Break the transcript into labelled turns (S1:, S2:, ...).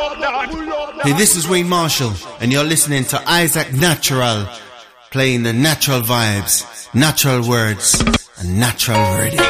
S1: Hey, this is Wayne Marshall, and you're listening to Isaac Natural, playing the natural vibes, natural words, and natural wording.